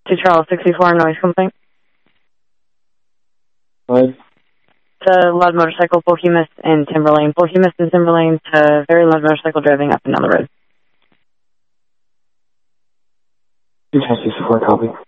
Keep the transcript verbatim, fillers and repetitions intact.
To Charles sixty-four, noise complaint. What? To loud motorcycle, Bohemus and Timberlane. Bohemus and Timberlane to very loud motorcycle driving up and down the road. two Charles sixty-four, copy.